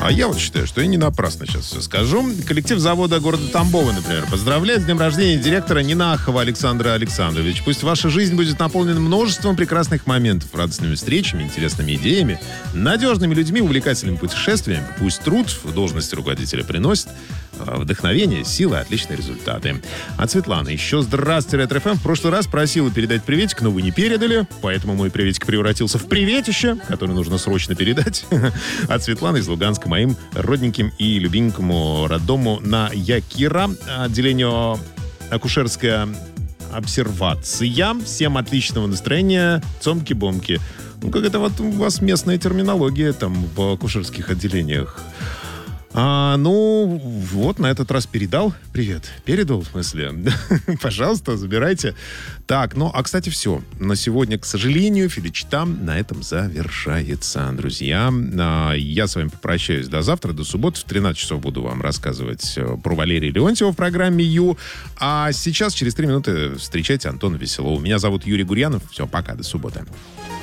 А я вот считаю, что я не напрасно сейчас все скажу. Коллектив завода города Тамбова, например, поздравляет с днем рождения директора Нинахова Александра Александровича. Пусть ваша жизнь будет наполнена множеством прекрасных моментов, радостными встречами, интересными идеями, надежными людьми, увлекательными путешествиями. Пусть труд в должности руководителя приносит вдохновение, силы, отличные результаты. А Светлана еще здравствуйте, Ретро-ФМ. В прошлый раз просила передать приветик, но вы не передали, поэтому мой приветик превратился в приветище, который нужно срочно передать. От Светланы из Луганска, моим родненьким и любименькому роддому на Якира, отделению акушерская обсервация. Всем отличного настроения, цомки-бомки. Ну, как это вот у вас местная терминология там в акушерских отделениях. Ну, вот, на этот раз передал. Привет. Передал, в смысле? Пожалуйста, забирайте. Так, ну, а, кстати, все. На сегодня, к сожалению, Филичта на этом завершается, друзья. Я с вами попрощаюсь до завтра, до субботы. В 13 часов буду вам рассказывать про Валерия Леонтьева в программе «Ю». А сейчас, через 3 минуты, встречайте Антона Веселова. Меня зовут Юрий Гурьянов. Все, пока, до субботы.